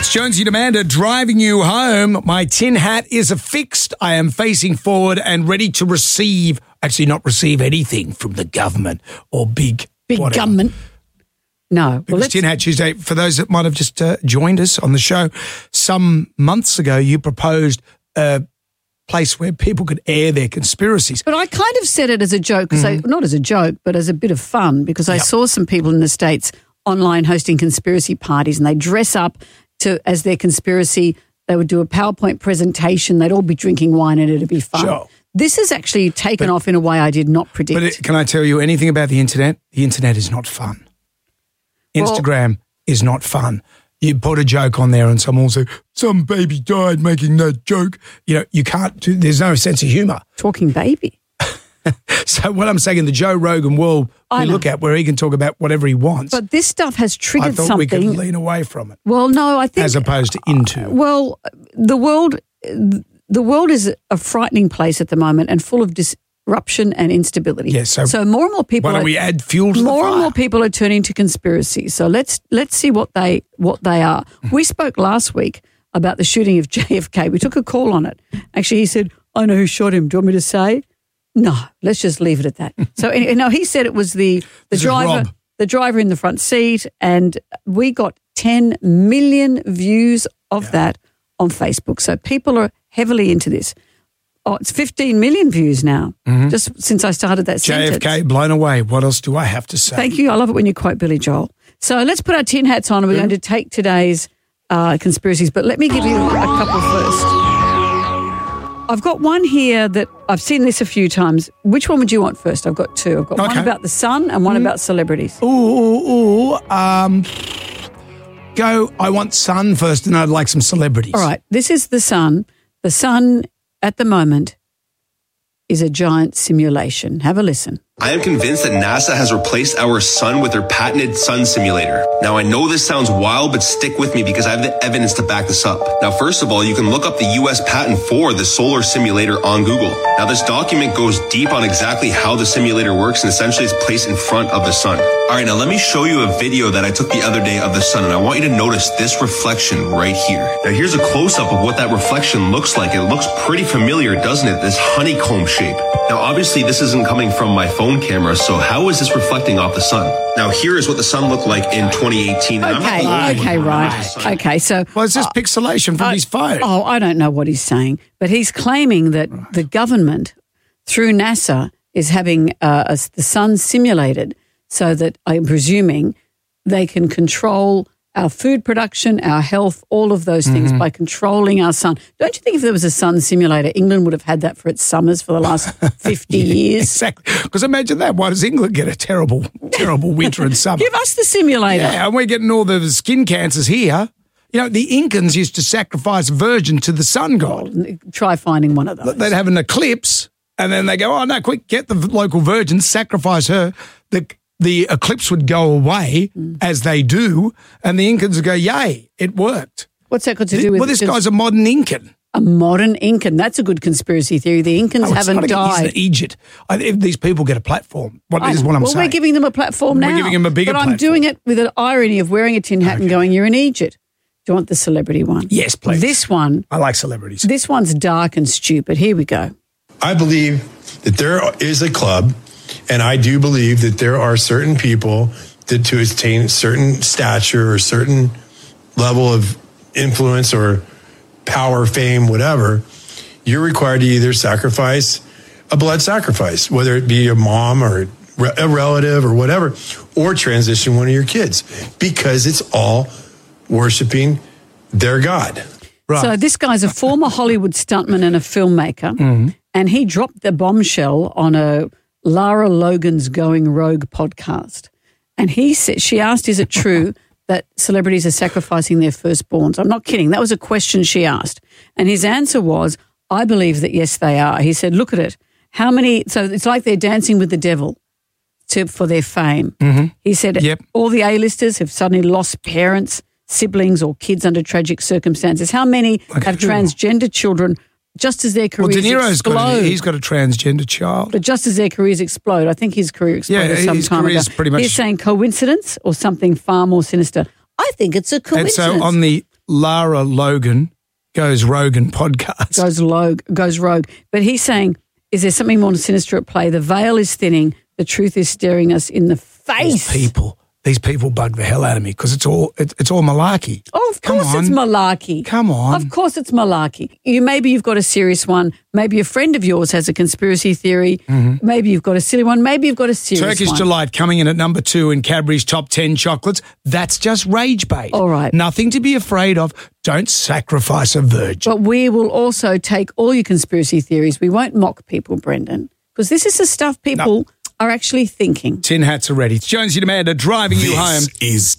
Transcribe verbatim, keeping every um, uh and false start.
It's Jonesy and Amanda driving you home. My tin hat is affixed. I am facing forward and ready to receive, actually not receive anything from the government or big... Big whatever. government. No. Because well, Tin Hat Tuesday, for those that might have just uh, joined us on the show, some months ago you proposed a place where people could air their conspiracies. But I kind of said it as a joke, because mm-hmm. I, not as a joke, but as a bit of fun, because I yep. saw some people in the States online hosting conspiracy parties, and they dress up to as their conspiracy. They would do a PowerPoint presentation. They'd all be drinking wine and it'd be fun. Sure. This has actually taken but, off in a way I did not predict. But it, can I tell you anything about the internet? The internet is not fun. Instagram well, is not fun. You put a joke on there and someone will say, some baby died making that joke. You know, you can't do, there's no sense of humour. Talking baby. So what I'm saying, in the Joe Rogan world I we know. look at where he can talk about whatever he wants. But this stuff has triggered I thought something. we could lean away from it. Well, no, I think. As opposed to into. Uh, well, the world, the world is a frightening place at the moment and full of disruption and instability. Yes, so, so more and more people. Why don't are, we add fuel to more the fire? and more people are turning to conspiracies. So let's let's see what they what they are. We spoke last week about the shooting of J F K. We took a call on it. Actually, he said, "I know who shot him. Do you want me to say?" No, let's just leave it at that. So, you know, he said it was the the this driver, the driver in the front seat, and we got ten million views of yeah. that on Facebook. So people are heavily into this. Oh, it's fifteen million views now, mm-hmm. just since I started that sentence. J F K, blown away. What else do I have to say? Thank you. I love it when you quote Billy Joel. So let's put our tin hats on and we're mm-hmm. going to take today's uh, conspiracies. But let me give you a couple first. I've got one here that I've seen this a few times. Which one would you want first? I've got two. I've got okay. one about the sun and one mm. about celebrities. Ooh, ooh, ooh. Um, go, I want sun first and I'd like some celebrities. All right. This is the sun. The sun at the moment is a giant simulation. Have a listen. I am convinced that NASA has replaced our sun with their patented sun simulator. Now, I know this sounds wild, but stick with me because I have the evidence to back this up. Now, first of all, you can look up the U S patent for the solar simulator on Google. Now, this document goes deep on exactly how the simulator works, and essentially it's placed in front of the sun. All right, now let me show you a video that I took the other day of the sun, and I want you to notice this reflection right here. Now, here's a close-up of what that reflection looks like. It looks pretty familiar, doesn't it? This honeycomb shape. Now, obviously, this isn't coming from my phone camera, so how is this reflecting off the sun? Now, here is what the sun looked like in twenty eighteen. And okay, I'm okay, right. Okay, so... Well, it's just uh, pixelation from uh, his phone. Oh, I don't know what he's saying, but he's claiming that right. the government, through NASA, is having uh, a, the sun simulated so that, I'm presuming, they can control our food production, our health, all of those things mm-hmm. by controlling our sun. Don't you think if there was a sun simulator, England would have had that for its summers for the last fifty yeah, years? Exactly. Because imagine that. Why does England get a terrible, terrible winter and summer? Give us the simulator. Yeah, and we're getting all the skin cancers here. You know, the Incans used to sacrifice a virgin to the sun god. Well, try finding one of those. They'd have an eclipse, and then they go, oh, no, quick, get the local virgin, sacrifice her. The The eclipse would go away, mm. as they do, and the Incans would go, yay, it worked. What's that got to do with... Well, this guy's a modern Incan. A modern Incan. That's a good conspiracy theory. The Incans oh, haven't died. It's Egypt. I, if these people get a platform, what I is what I'm well, saying. Well, we're giving them a platform now. We're giving them a bigger But I'm platform. doing it with an irony of wearing a tin hat okay. and going, you're in Egypt. Do you want the celebrity one? Yes, please. This one... I like celebrities. This one's dark and stupid. Here we go. I believe that there is a club, and I do believe that there are certain people that to attain a certain stature or certain level of influence or power, fame, whatever, you're required to either sacrifice a blood sacrifice, whether it be a mom or a relative or whatever, or transition one of your kids, because it's all worshiping their God. Right. So this guy's a former Hollywood stuntman and a filmmaker, mm-hmm. and he dropped the bombshell on a Lara Logan's Going Rogue podcast. And he said, she asked, is it true that celebrities are sacrificing their firstborns? I'm not kidding. That was a question she asked. And his answer was, I believe that, yes, they are. He said, look at it. How many, so it's like they're dancing with the devil to, for their fame. Mm-hmm. He said, yep. all the A-listers have suddenly lost parents, siblings or kids under tragic circumstances. How many okay. have transgender children just as their careers well, De Niro's explode? Got a, he's got a transgender child. But just as their careers explode, I think his career exploded yeah, some his time career's ago. Pretty much... He's saying coincidence or something far more sinister. I think it's a coincidence. And so on the Lara Logan Goes Rogan podcast. Goes rogue, goes rogue. But he's saying, is there something more sinister at play? The veil is thinning. The truth is staring us in the face. These people, these people bug the hell out of me because it's all it, it's all malarkey. Oh, of Come course on. it's malarkey. Come on. Of course it's malarkey. You maybe you've got a serious one. Maybe a friend of yours has a conspiracy theory. Mm-hmm. Maybe you've got a silly one. Maybe you've got a serious Turkish one. Delight coming in at number two in Cadbury's top ten chocolates. That's just rage bait. All right. Nothing to be afraid of. Don't sacrifice a virgin. But we will also take all your conspiracy theories. We won't mock people, Brendan, because this is the stuff people No. are actually thinking. Tin hats are ready. It's Jonesy and Amanda driving this you home. is